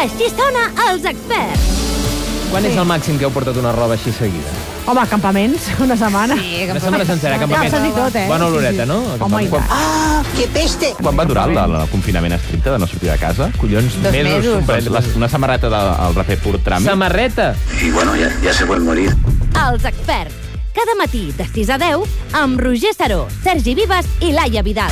Així sona Els Experts. Quan és el màxim que heu portat una roba així seguida? Home, campaments, una setmana. Sí, Una setmana sencera, campaments. Capses i tot, Bona oloreta, no? Home, i tant. ¡Ah, qué peste! Quan va durar el confinament estricte de no sortir de casa? Collons, 2 mesos. Doncs una samarreta del Raper Pur Tràmit. Samarreta. Y bueno, ya se pueden morir. Els Experts. Cada matí de 6 a 10 amb Roger Saró, Sergi Vives i Laia Vidal.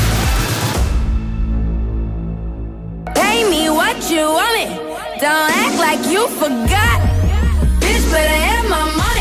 Pay me what you want it. Don't act like you forgot. Bitch, better have my money.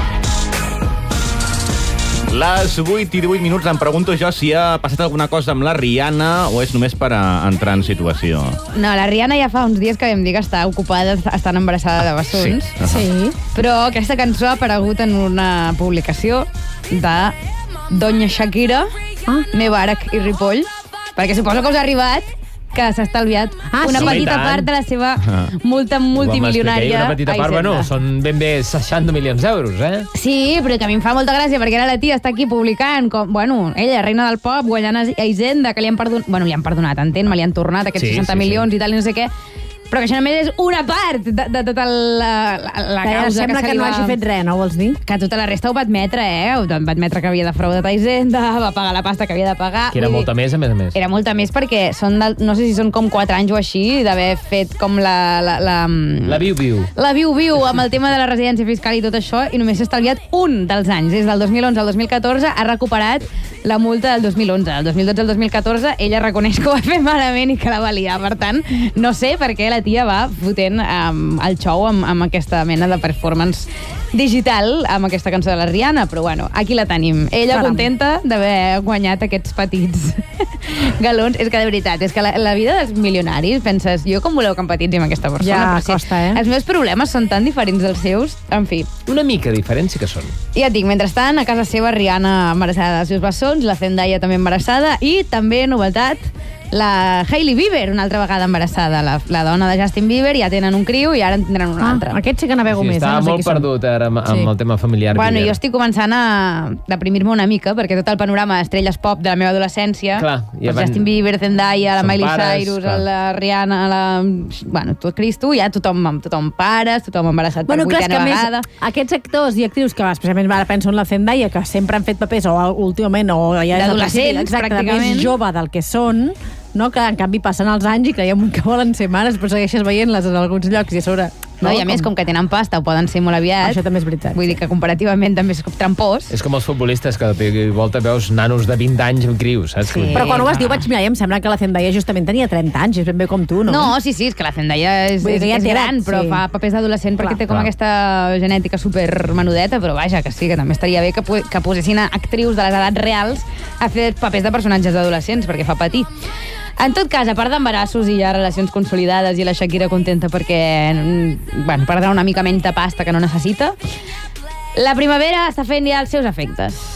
Les 8 i 18 minuts em pregunto jo si ha passat alguna cosa amb la Rihanna o és només per entrar en situació. No, la Rihanna ja fa uns dies que vam dir que està ocupada estant embarassada de bessons. Sí. Però aquesta cançó ha aparegut en una publicació de Doña Shakira, Mebarak i Ripoll, perquè suposo que us ha arribat que s'ha estalviat una sí. petita part de la seva multa multimilionària. Una petita part, bueno, són ben bé 60 milions d'euros, eh? Sí, però que a mi em fa molta gràcia perquè ara la tia està aquí publicant com, bueno, ella, reina del pop, guanyant a Hisenda, que li han perdonat, bueno, li han perdonat, entén, me li han tornat aquests 60 milions i tal, i no sé què, però que això només és una part de tota la causa sembla que no hagi fet res, no vols dir? Que tota la resta ho va admetre, Va admetre que havia defraudat a Hisenda, va pagar la pasta que havia de pagar. Que era molta més, a més a més. Era molta més perquè són, no sé si són com 4 anys o així, d'haver fet com La viu-viu. La viu-viu amb el tema de la residència fiscal i tot això, i només s'ha estalviat un dels anys. Des del 2011 al 2014 ha recuperat la multa del 2011. Del 2012 al 2014 ella reconeix que ho va fer malament i que la valia. Per tant, no sé per què la tia va fotent el xou amb aquesta mena de performance digital, amb aquesta cançó de la Rihanna, però bueno, aquí la tenim. Ella contenta d'haver guanyat aquests petits galons. És que de veritat, és que la vida dels milionaris, penses, jo com voleu que empatitzi amb aquesta persona? Ja, però costa, Els meus problemes són tan diferents dels seus, en fi. Una mica diferent sí que són. Ja et dic, mentrestant, a casa seva, Rihanna embarassada dels seus bessons, la Zendaya també embarassada, i també, novetat, la Hailey Bieber, una altra vegada embarassada, la dona de Justin Bieber, ja tenen un criu i ara en tindran un altre. Aquest sí que navego més. Estava molt perdut ara amb el tema familiar. Bueno, Bieber. jo estic començant a deprimir-me una mica, perquè tot el panorama d'estrelles pop de la meva adolescència, Justin Bieber, Zendaya, la Miley Cyrus, la Rihanna, bueno, tot Cristo, ja tothom pares, tothom embarassat per 8a vegada. Aquests actors i actrius que especialment ara penso en la Zendaya, que sempre han fet papers, o últimament, o ja és d'adolescents, pràcticament, més jove del que són, no? Que en canvi passen els anys i creiem que volen ser mares, però segueixes veient-les en alguns llocs i a sobre... No, i a més, com que tenen pasta o poden ser molt aviat... Això també és veritat. Vull dir que comparativament també és trampós. És com els futbolistes, que de volta veus nanos de 20 anys amb crius, saps? Sí. Però quan ho vas dir vaig mirar i em sembla que la Zendaya justament tenia 30 anys, és ben bé com tu, no? No, sí, és que la Zendaya és gran, però fa papers d'adolescent perquè té com aquesta genètica super menudeta, però vaja, que sí, que també estaria bé que posessin actrius de les edats reals a fer papers de personatges adolescents, perquè fa patir. En tot cas, a part d'embarassos i ja relacions consolidades i la Shakira contenta perquè perdrà una mica menys de pasta que no necessita, la primavera està fent ja els seus efectes.